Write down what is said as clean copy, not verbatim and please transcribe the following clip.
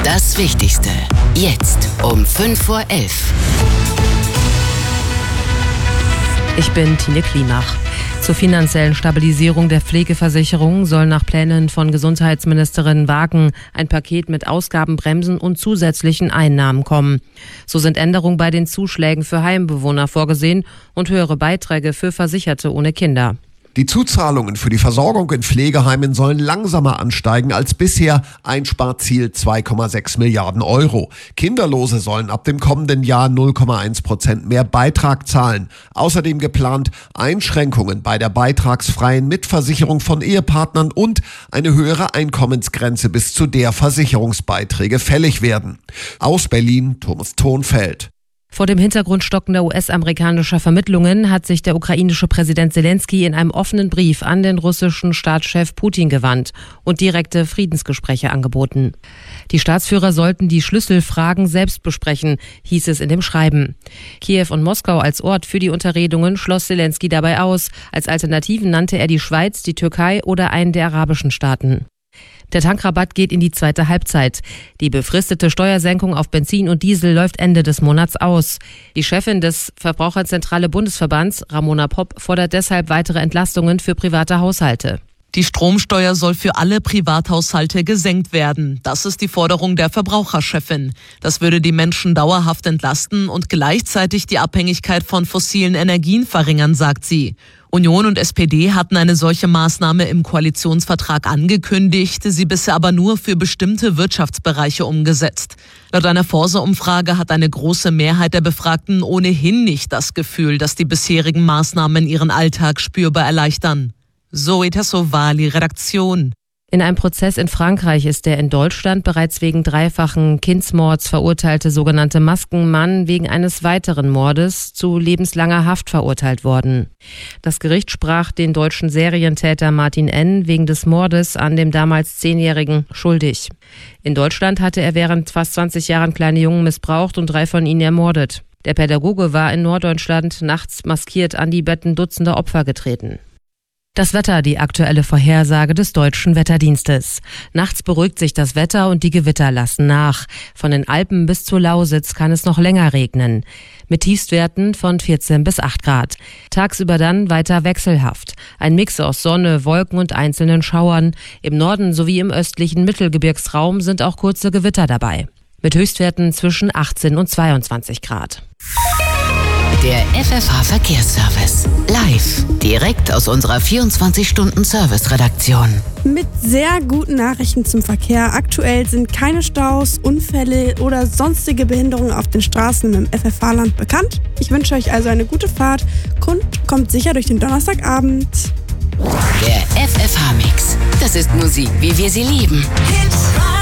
Das Wichtigste. Jetzt um 5:11 Uhr. Ich bin Tine Klimach. Zur finanziellen Stabilisierung der Pflegeversicherung soll nach Plänen von Gesundheitsministerin Wagen ein Paket mit Ausgabenbremsen und zusätzlichen Einnahmen kommen. So sind Änderungen bei den Zuschlägen für Heimbewohner vorgesehen und höhere Beiträge für Versicherte ohne Kinder. Die Zuzahlungen für die Versorgung in Pflegeheimen sollen langsamer ansteigen als bisher. Einsparziel 2,6 Milliarden Euro. Kinderlose sollen ab dem kommenden Jahr 0,1% mehr Beitrag zahlen. Außerdem geplant Einschränkungen bei der beitragsfreien Mitversicherung von Ehepartnern und eine höhere Einkommensgrenze, bis zu der Versicherungsbeiträge fällig werden. Aus Berlin, Thomas Thonfeld. Vor dem Hintergrund stockender US-amerikanischer Vermittlungen hat sich der ukrainische Präsident Zelensky in einem offenen Brief an den russischen Staatschef Putin gewandt und direkte Friedensgespräche angeboten. Die Staatsführer sollten die Schlüsselfragen selbst besprechen, hieß es in dem Schreiben. Kiew und Moskau als Ort für die Unterredungen schloss Zelensky dabei aus. Als Alternativen nannte er die Schweiz, die Türkei oder einen der arabischen Staaten. Der Tankrabatt geht in die zweite Halbzeit. Die befristete Steuersenkung auf Benzin und Diesel läuft Ende des Monats aus. Die Chefin des Verbraucherzentrale Bundesverbands, Ramona Popp, fordert deshalb weitere Entlastungen für private Haushalte. Die Stromsteuer soll für alle Privathaushalte gesenkt werden. Das ist die Forderung der Verbraucherchefin. Das würde die Menschen dauerhaft entlasten und gleichzeitig die Abhängigkeit von fossilen Energien verringern, sagt sie. Union und SPD hatten eine solche Maßnahme im Koalitionsvertrag angekündigt, sie bisher aber nur für bestimmte Wirtschaftsbereiche umgesetzt. Laut einer Forsa-Umfrage hat eine große Mehrheit der Befragten ohnehin nicht das Gefühl, dass die bisherigen Maßnahmen ihren Alltag spürbar erleichtern. Zoe Tassovali, Redaktion. In einem Prozess in Frankreich ist der in Deutschland bereits wegen dreifachen Kindsmords verurteilte sogenannte Maskenmann wegen eines weiteren Mordes zu lebenslanger Haft verurteilt worden. Das Gericht sprach den deutschen Serientäter Martin N. wegen des Mordes an dem damals 10-Jährigen schuldig. In Deutschland hatte er während fast 20 Jahren kleine Jungen missbraucht und 3 von ihnen ermordet. Der Pädagoge war in Norddeutschland nachts maskiert an die Betten dutzender Opfer getreten. Das Wetter, die aktuelle Vorhersage des Deutschen Wetterdienstes. Nachts beruhigt sich das Wetter und die Gewitter lassen nach. Von den Alpen bis zur Lausitz kann es noch länger regnen. Mit Tiefstwerten von 14 bis 8 Grad. Tagsüber dann weiter wechselhaft. Ein Mix aus Sonne, Wolken und einzelnen Schauern. Im Norden sowie im östlichen Mittelgebirgsraum sind auch kurze Gewitter dabei. Mit Höchstwerten zwischen 18 und 22 Grad. Der FFH-Verkehrsservice. Live. Direkt aus unserer 24-Stunden-Service-Redaktion. Mit sehr guten Nachrichten zum Verkehr. Aktuell sind keine Staus, Unfälle oder sonstige Behinderungen auf den Straßen im FFH-Land bekannt. Ich wünsche euch also eine gute Fahrt. Kommt sicher durch den Donnerstagabend. Der FFH-Mix. Das ist Musik, wie wir sie lieben.